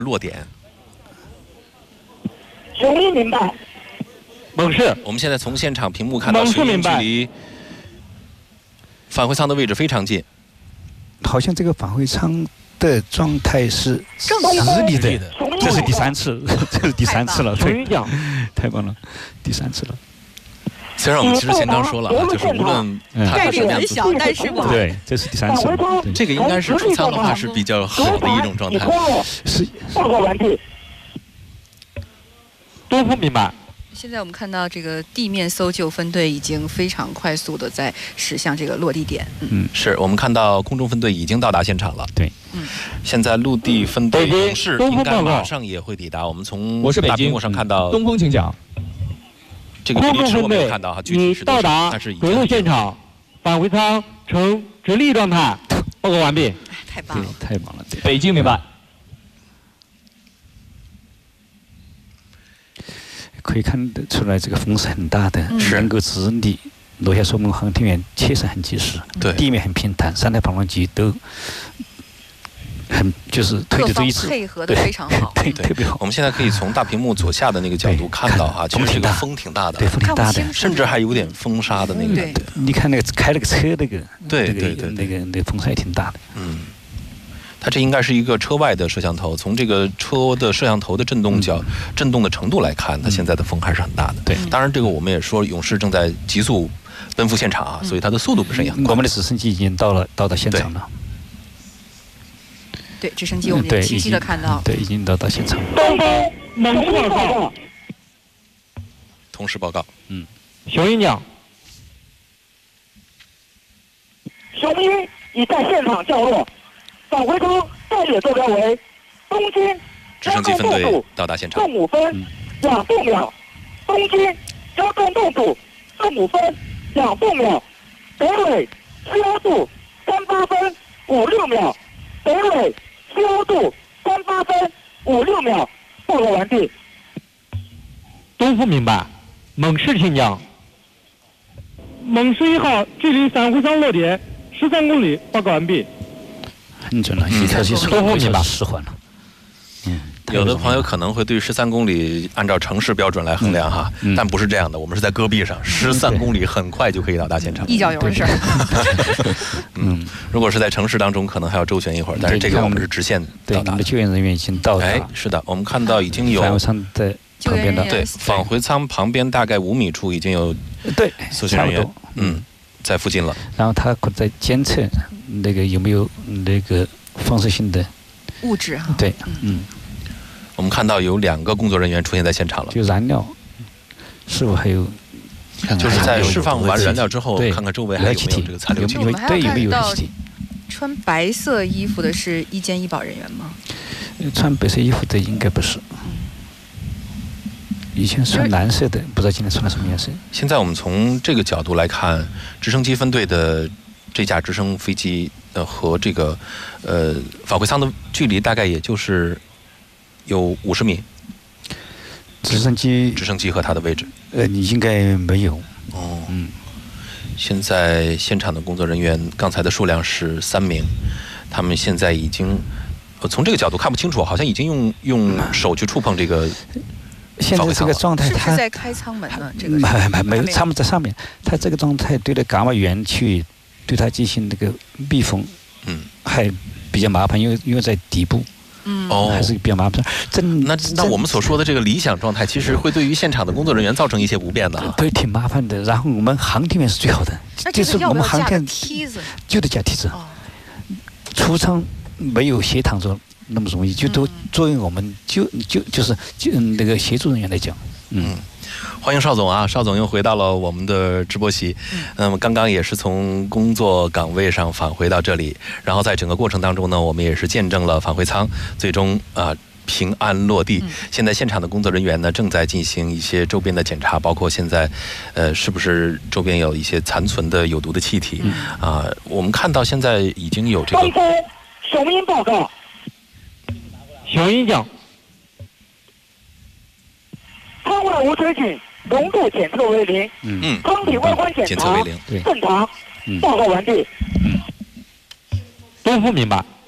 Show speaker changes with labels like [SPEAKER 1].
[SPEAKER 1] 落点。
[SPEAKER 2] 雄一明白。
[SPEAKER 3] 猛士，
[SPEAKER 1] 我们现在从现场屏幕看到雄鹰距离返回舱的位置非常近。
[SPEAKER 4] 好像这个返回舱的状态是直立的，这是第3次，这是第3次了，对，太棒了，第3次了。
[SPEAKER 1] 虽然我们其实前刚说了啊，就是无论
[SPEAKER 5] 概率很小，但是
[SPEAKER 4] 对，这是第3次，
[SPEAKER 1] 这个应该是出舱的话是比较好的一种状态。
[SPEAKER 4] 是。
[SPEAKER 2] 报告完毕。
[SPEAKER 3] 都不明白。
[SPEAKER 5] 现在我们看到这个地面搜救分队已经非常快速的在驶向这个落地点。
[SPEAKER 1] 是我们看到空中分队已经到达现场了。
[SPEAKER 4] 对，
[SPEAKER 1] 现在陆地分队勇士应该马上也会抵达。我们从大屏幕上看到。
[SPEAKER 6] 东风请讲。
[SPEAKER 1] 这个比例尺我没有看到哈，具体是多少？但是
[SPEAKER 3] 回路现场，返回舱呈直立状态。报告完毕。
[SPEAKER 5] 太棒了，
[SPEAKER 4] 太棒了。
[SPEAKER 6] 北京明白。
[SPEAKER 4] 可以看得出来，这个风是很大的，能够直立落下，说明航天员切实很及时。
[SPEAKER 1] 对，
[SPEAKER 4] 地面很平坦，3台跑龙机都很就是推得一致，
[SPEAKER 5] 配合的非常好，
[SPEAKER 4] 对，特别好。
[SPEAKER 1] 我们现在可以从大屏幕左下的那个角度看到哈，其实这个风挺大的，
[SPEAKER 4] 对，风挺大的，
[SPEAKER 1] 甚至还有点风沙的那个。
[SPEAKER 5] 对，
[SPEAKER 4] 你看那个开那个车那个，
[SPEAKER 1] 对，
[SPEAKER 4] 那个风沙也挺大的。
[SPEAKER 1] 它这应该是一个车外的摄像头，从这个车的摄像头的震动的程度来看，它现在的风还是很大的。
[SPEAKER 4] 对，
[SPEAKER 1] 当然这个我们也说，勇士正在急速奔赴现场啊，所以它的速度本身也很快。
[SPEAKER 4] 我们的直升机已经到达现场了。
[SPEAKER 5] 对，直升机我们也清晰的看到。
[SPEAKER 4] 对，已经到现场了。
[SPEAKER 2] 东风猛士报告。
[SPEAKER 1] 同时报告。
[SPEAKER 3] 雄鹰讲。
[SPEAKER 2] 雄鹰已在现场降落。返回舱待野坐标为东京
[SPEAKER 1] 直升机分队到达现场。
[SPEAKER 2] 正5分2度秒，东京交通动组正5分2度秒，北纬7度38分56秒，北纬7度38分56秒。报告完毕。
[SPEAKER 3] 都不明白。猛士请讲。
[SPEAKER 7] 猛士1号距离返回舱落点13公里，报告完毕。
[SPEAKER 4] 很准了，一条技术非常迟缓了。
[SPEAKER 1] 有的朋友可能会对13公里按照城市标准来衡量哈，但不是这样的，我们是在戈壁上，13公里很快就可以到达现场，
[SPEAKER 5] 一脚油的事儿。
[SPEAKER 1] 如果是在城市当中，可能还要周旋一会儿，但是这个我们是直线到达。
[SPEAKER 4] 我们的救援人员已经到达。
[SPEAKER 1] 是的，我们看到已经有
[SPEAKER 4] 返回舱的旁边的，
[SPEAKER 1] 对，返回舱旁边大概5米处已经有搜救人员，在附近了。
[SPEAKER 4] 然后他可能在监测那个有没有那个放射性的
[SPEAKER 5] 物质哈。
[SPEAKER 4] 对，
[SPEAKER 1] 我们看到有2个工作人员出现在现场了。
[SPEAKER 4] 就燃料是否还有？
[SPEAKER 1] 就是在释放完燃料之后，看看周围还有没有这个残留气体。
[SPEAKER 4] 对，有没有气体？
[SPEAKER 5] 穿白色衣服的是医监医保人员吗？
[SPEAKER 4] 穿白色衣服的应该不是。以前穿蓝色的，不知道今天穿了什么颜色。
[SPEAKER 1] 现在我们从这个角度来看，直升机分队的这架直升飞机和这个返回舱的距离大概也就是有50米。
[SPEAKER 4] 直升机
[SPEAKER 1] 和它的位置，
[SPEAKER 4] 应该没有。
[SPEAKER 1] 现在现场的工作人员刚才的数量是3名，他们现在已经从这个角度看不清楚，好像已经用手去触碰这个。
[SPEAKER 4] 现在这个状态，
[SPEAKER 5] 他是在开舱门呢。这个
[SPEAKER 4] 没有，舱门在上面。他这个状态对着伽马源去对它进行那个密封，还比较麻烦，因为在底部，还是比较麻烦。
[SPEAKER 1] 那我们所说的这个理想状态，其实会对于现场的工作人员造成一些不便的。
[SPEAKER 4] 对，挺麻烦的。然后我们航天员是最好的，就是我们航天
[SPEAKER 5] 梯子
[SPEAKER 4] 就得架梯子。出舱没有协躺着那么容易，就都作为我们就是那个协助人员来讲，
[SPEAKER 1] 欢迎邵总啊，邵总又回到了我们的直播席。那么刚刚也是从工作岗位上返回到这里，然后在整个过程当中呢，我们也是见证了返回舱最终平安落地。现在现场的工作人员呢，正在进行一些周边的检查，包括现在是不是周边有一些残存的有毒的气体我们看到现在已经有这个。
[SPEAKER 2] 东风雄鹰报告。
[SPEAKER 3] 雄鹰讲。
[SPEAKER 2] 舱外无水井，浓度检测为0。舱体外观检查正常。报告完毕。
[SPEAKER 3] 都不明白。